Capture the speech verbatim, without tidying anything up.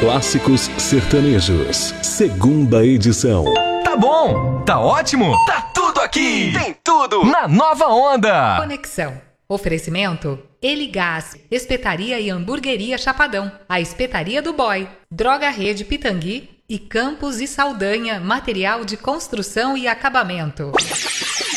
Clássicos Sertanejos, segunda edição. Tá bom, tá ótimo, tá tudo aqui. Tem tudo na Nova Onda. Conexão. Oferecimento Eligás, Espetaria e Hamburgueria Chapadão, a Espetaria do Boy, Droga Rede Pitangui e Campos e Saldanha, material de construção e acabamento.